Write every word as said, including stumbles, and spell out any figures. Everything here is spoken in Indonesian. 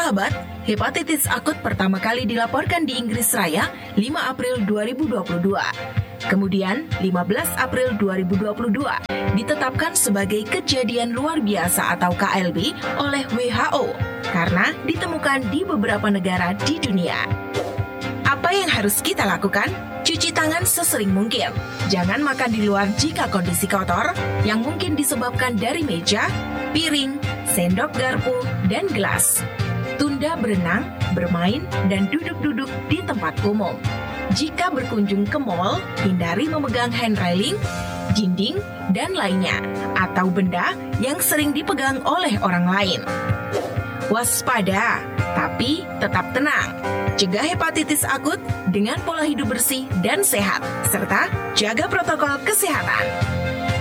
sahabat, hepatitis akut pertama kali dilaporkan di Inggris Raya lima April dua ribu dua puluh dua. Kemudian, lima belas April dua ribu dua puluh dua ditetapkan sebagai kejadian luar biasa atau K L B oleh W H O karena ditemukan di beberapa negara di dunia. Apa yang harus kita lakukan? Cuci tangan sesering mungkin. Jangan makan di luar jika kondisi kotor yang mungkin disebabkan dari meja, piring, sendok garpu, dan gelas. Tunda berenang, bermain, dan duduk-duduk di tempat umum. Jika berkunjung ke mal, hindari memegang hand railing, dinding, dan lainnya, atau benda yang sering dipegang oleh orang lain. Waspada, tapi tetap tenang. Cegah hepatitis akut dengan pola hidup bersih dan sehat, serta jaga protokol kesehatan.